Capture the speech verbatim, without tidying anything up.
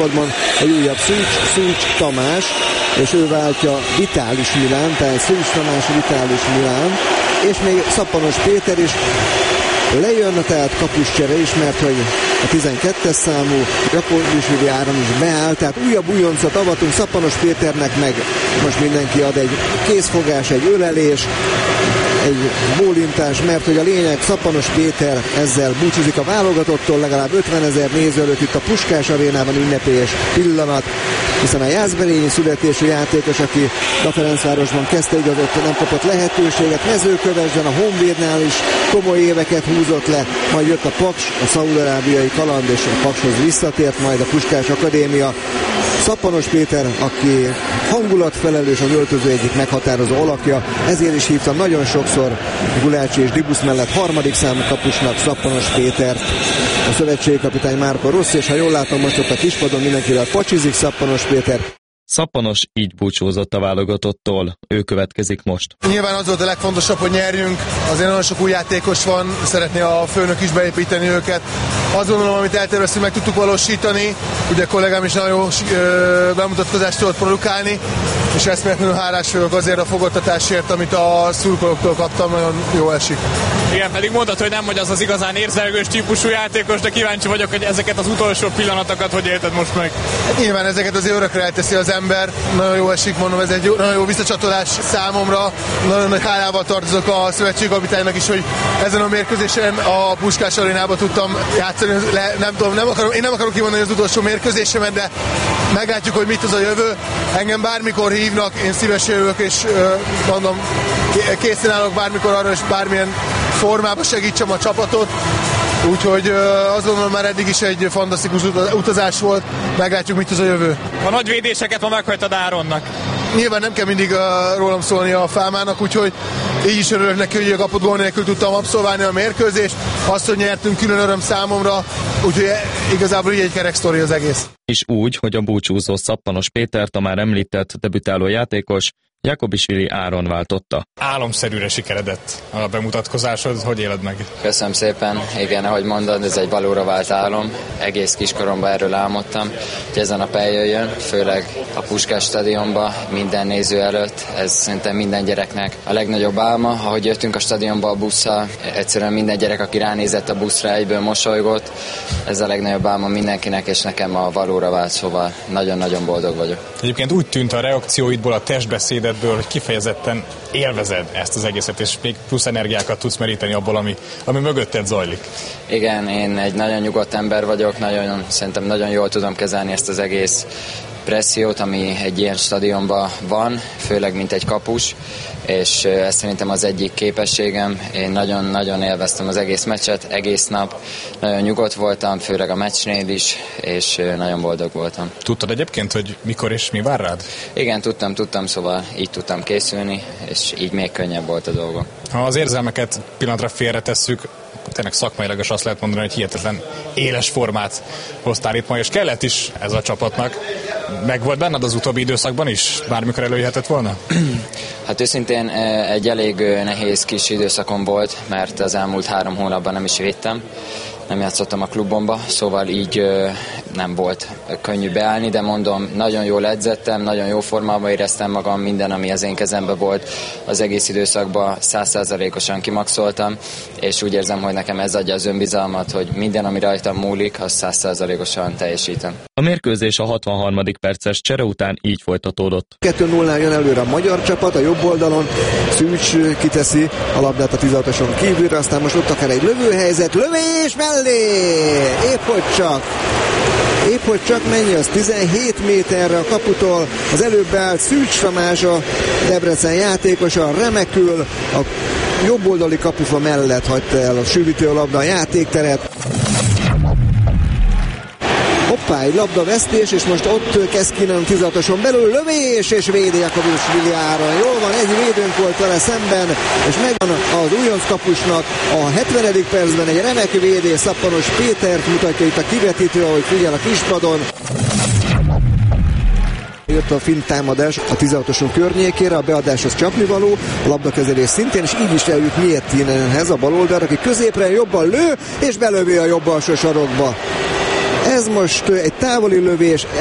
A újabb Szűcs, Szűcs Tamás, és ő váltja Vitális Milán, tehát Szűcs Tamás, Vitális Milán, és még Szappanos Péter is lejön, tehát kapuscsere is, mert hogy a tizenkettes számú Jakobisvili Áron is beáll, tehát újabb újoncot avatunk Szappanos Péternek, meg most mindenki ad egy kézfogás, egy ölelés, egy bólintás, mert hogy a lényeg, Szappanos Péter ezzel búcsúzik a válogatottól, legalább ötvenezer néző előtt itt a Puskás arénában ünnepélyes pillanat, hiszen a Jászberényi születésű játékos, aki a Ferencvárosban kezdte, igazott, nem kapott lehetőséget, Mezőkövesden, a Honvédnál is komoly éveket húzott le, majd jött a Paks, a szaúd-arábiai kaland, és a Pakshoz visszatért, majd a Puskás Akadémia. Szappanos Péter, aki hangulatfelelős, az öltöző egyik meghatározó alakja, ezért is hívtam nagyon sokszor Gulácsi és Dibusz mellett harmadik számú kapusnak Szappanos Pétert. A szövetségi kapitány Márko Rossz, és ha jól látom, most ott a kispadon mindenkivel pacsizik Szappanos Péter. Szappanos így búcsúzott a válogatottól, ő következik most. Nyilván az volt a legfontosabb, hogy nyerjünk, azért nagyon sok új játékos van, szeretné a főnök is beépíteni őket. Azt gondolom, amit elterveztünk, meg tudtuk valósítani, ugye a kollégám is nagyon jó bemutatkozást tudott produkálni, és eszméletlenül hálás vagyok azért a fogadtatásért, amit a szurkolóktól kaptam, nagyon jó esik. Igen, pedig mondtad, hogy nem vagy az az igazán érzelgős típusú játékos, de kíváncsi vagyok, hogy ezeket az utolsó pillanatokat hogy élted most meg. Hát nyilván ezeket az örökre elteszi az ember, nagyon jó esik, mondom, ez egy jó, nagyon jó visszacsatolás számomra, nagyon nagy hálával tartozok a szövetségi kapitánynak is, hogy ezen a mérkőzésen a Puskás arénában tudtam játszani, le, nem tudom, nem akarom, én nem akarom kimondani az utolsó mérkőzésemet, de meglátjuk, hogy mit az a jövő. Engem bármikor hívnak, én szívesen jövök, és mondom, készen állok bármikor arra, és bármilyen formában segítsem a csapatot. Úgyhogy azt gondolom, már eddig is egy fantasztikus utazás volt, meglátjuk, mit az a jövő. A nagy védéseket ma meghagytad Áronnak. Nyilván nem kell mindig uh, rólam szólni a Fámának, úgyhogy így is örülök neki, hogy a kaput gól nélkül tudtam abszolválni a mérkőzést. Azt, hogy nyertünk, külön öröm számomra, úgyhogy igazából így egy kerek sztori az egész. És úgy, hogy a búcsúzó Szappanos Pétert, a már említett debütáló játékos, Jakobisvili Áron váltotta. Álomszerűre sikeredett a bemutatkozásod, hogy éled meg? Köszönöm szépen, igen, ahogy mondod, ez egy valóra vált álom. Egész kiskoromban erről álmodtam, hogy ezen a nap eljöjjön, főleg a Puskás stadionba, minden néző előtt. Ez szerintem minden gyereknek a legnagyobb álma. Ahogy jöttünk a stadionba a busszal, egyszerűen minden gyerek, aki ránézett a buszra, egyből mosolygott. Ez a legnagyobb álma mindenkinek, és nekem a valóra vált, szóval nagyon-nagyon boldog vagyok. Egyébként úgy tűnt a reakcióidból, a testbeszéd, hogy kifejezetten élvezed ezt az egészet, és még plusz energiákat tudsz meríteni abból, ami, ami mögötted zajlik. Igen, én egy nagyon nyugodt ember vagyok, nagyon, szerintem nagyon jól tudom kezelni ezt az egész pressziót, ami egy ilyen stadionban van, főleg mint egy kapus, és ez szerintem az egyik képességem. Én nagyon-nagyon élveztem az egész meccset, egész nap, nagyon nyugodt voltam, főleg a meccsnél is, és nagyon boldog voltam. Tudtad egyébként, hogy mikor és mi vár rád? Igen, tudtam, tudtam, szóval így tudtam készülni, és így még könnyebb volt a dolgom. Ha az érzelmeket pillanatra félretesszük, tényleg szakmailag is azt lehet mondani, hogy hihetetlen éles formát hoztál itt ma, és kellett is ez a csapatnak. Meg volt benned az utóbbi időszakban is? Bármikor előjöhetett volna? Hát őszintén egy elég nehéz kis időszakom volt, mert az elmúlt három hónapban nem is védtem. Nem játszottam a klubomba, szóval így nem volt könnyű beállni, de mondom, nagyon jól edzettem, nagyon jó formában éreztem magam, minden, ami az én kezemben volt, az egész időszakban száz százalékosan kimaxoltam, és úgy érzem, hogy nekem ez adja az önbizalmat, hogy minden, ami rajtam múlik, az száz százalékosan teljesítem. A mérkőzés a hatvanharmadik perces csere után így folytatódott. kettő nullán jön előre a magyar csapat, a jobb oldalon Szűcs kiteszi a labdát a tizenhatoson kívülre, aztán most ott akár egy lövőhelyzet, lövés mellé! Épp hogy csak! Épp hogy csak mennyi, az tizenhét méterre a kaputól, az előbb beállt Szűcs Tamás, a Debrecen játékosa, remekül a jobboldali kapufa mellett hagyta el a sűrítő labda a játékteret. Hoppá, egy labdavesztés, és most ott kezd kínálni tizenhatoson belül, lövés, és védi Jakobisvili Áron. Jól van, egy védőnk volt vele szemben, és megvan az újonc kapusnak a hetvenedik percben egy remek védés, Szappanos Pétert mutatja itt a kivetítő, ahogy figyel a kispadon. Jött a finn támadás a tizenhatoson környékére, a beadás az csapnivaló, a labdakezelés szintén, és így is eljut Mietinenhez a baloldalra, aki középre jobban lő, és belövi a jobb alsó sarokba. Ez most egy távoli lövés,